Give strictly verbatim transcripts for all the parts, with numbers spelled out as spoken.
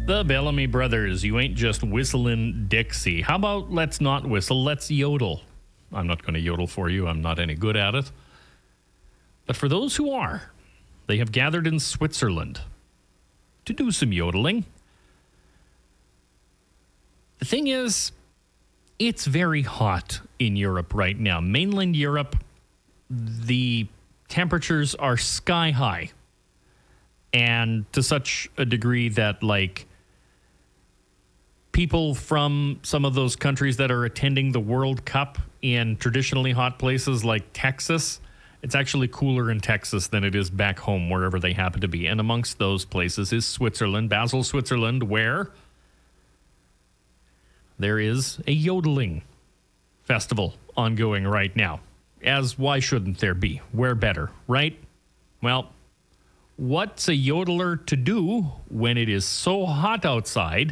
The Bellamy Brothers, you ain't just whistling Dixie. How about let's not whistle, let's yodel. I'm not going to yodel for you. I'm not any good at it. But for those who are, they have gathered in Switzerland to do some yodeling. The thing is, it's very hot in Europe right now. Mainland Europe, the temperatures are sky high. And to such a degree that, like, people from some of those countries that are attending the World Cup in traditionally hot places like Texas, it's actually cooler in Texas than it is back home, wherever they happen to be. And amongst those places is Switzerland, Basel, Switzerland, where there is a yodeling festival ongoing right now. As why shouldn't there be? Where better, right? Well, what's a yodeler to do when it is so hot outside?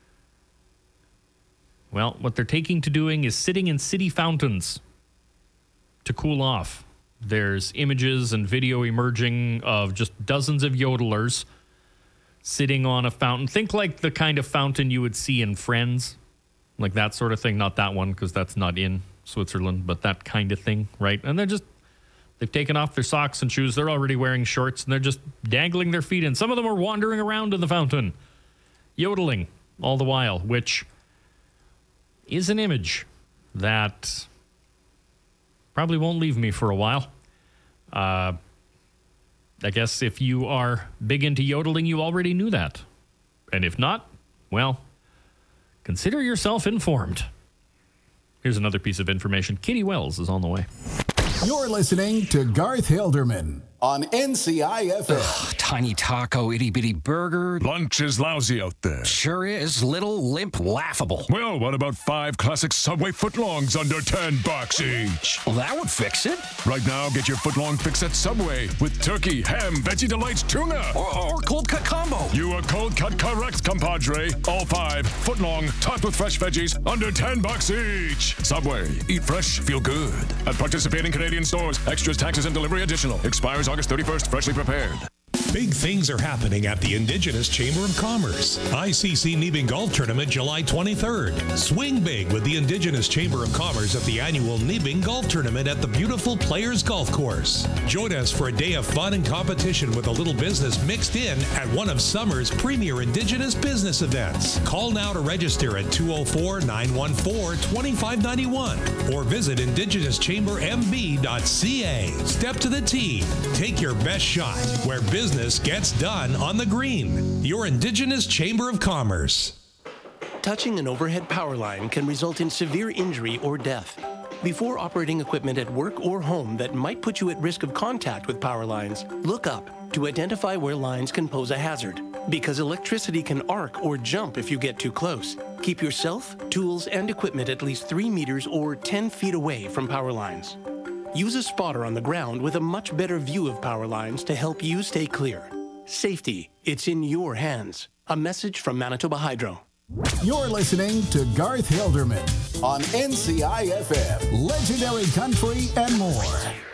Well, what they're taking to doing is sitting in city fountains to cool off. There's images and video emerging of just dozens of yodelers sitting on a fountain. Think like the kind of fountain you would see in Friends, like that sort of thing. Not that one, because that's not in Switzerland, but that kind of thing, right? And they're just, they've taken off their socks and shoes. They're already wearing shorts, and they're just dangling their feet in. Some of them are wandering around in the fountain, yodeling all the while, which is an image that probably won't leave me for a while. Uh, I guess if you are big into yodeling, you already knew that. And if not, well, consider yourself informed. Here's another piece of information. Katie Wells is on the way. You're listening to Garth Hilderman on N C I F M. Ugh, tiny taco, itty bitty burger. Lunch is lousy out there. Sure is. Little, limp, laughable. Well, what about five classic Subway footlongs under ten bucks each? Well, that would fix it. Right now, get your footlong fix at Subway with turkey, ham, Veggie Delights, tuna. Or, or cold cut combo. You are cold cut correct, compadre. All five footlong, topped with fresh veggies, under ten bucks each. Subway. Eat fresh, feel good. At participating Canadian stores. Extras, taxes, and delivery additional. Expires August thirty-first. Freshly prepared. Big things are happening at the Indigenous Chamber of Commerce. I C C Neebing Golf Tournament July twenty-third. Swing big with the Indigenous Chamber of Commerce at the annual Neebing Golf Tournament at the beautiful Players Golf Course. Join us for a day of fun and competition with a little business mixed in at one of summer's premier Indigenous business events. Call now to register at two oh four, nine one four, two five nine one or visit indigenous chamber m b dot c a. Step to the tee. Take your best shot where business gets done on the green. Your Indigenous Chamber of Commerce. Touching an overhead power line can result in severe injury or death. Before operating equipment at work or home that might put you at risk of contact with power lines, look up to identify where lines can pose a hazard. Because electricity can arc or jump if you get too close. Keep yourself, tools, and equipment at least three meters or ten feet away from power lines. Use a spotter on the ground with a much better view of power lines to help you stay clear. Safety, it's in your hands. A message from Manitoba Hydro. You're listening to Garth Hilderman on N C I F M, Legendary Country and more.